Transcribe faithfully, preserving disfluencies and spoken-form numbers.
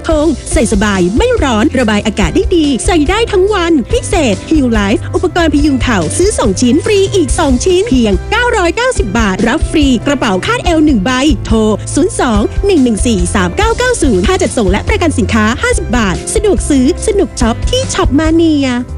ทงใส่สบายไม่ร้อนระบายอากาศได้ดีใส่ได้ทั้งวันพิเศษ Heal Life อุปกรณ์พยุงเข่าซื้อสองชิ้นฟรีอีกสองชิ้นเพียงเก้าร้อยเก้าสิบบาทรับฟรีกระเป๋าคาดเอวหนึ่งใบโทรศูนย์ สอง หนึ่ง หนึ่ง สี่ สาม เก้า เก้า ศูนย์ค่าจัดส่งและประกันสินค้าห้าสิบบาทสะดวกซื้อสนุกช็อปที่ช็อปมาเนีย